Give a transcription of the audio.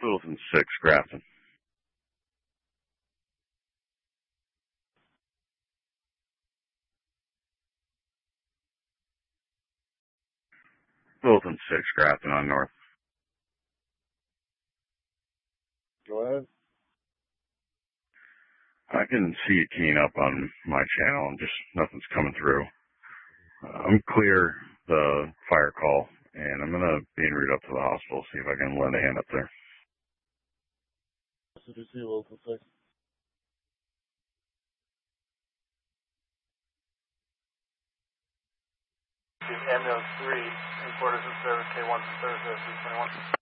Littleton 6, Grafton. Littleton 6, Grafton on north. Go ahead. I can see it keying up on my channel and just nothing's coming through. I'm clear the fire call, and I'm going to be en route up to the hospital, see if I can lend a hand up there. CDC, Littleton 6. Ambulance 3, reporters in service K1 for Thursday, 321.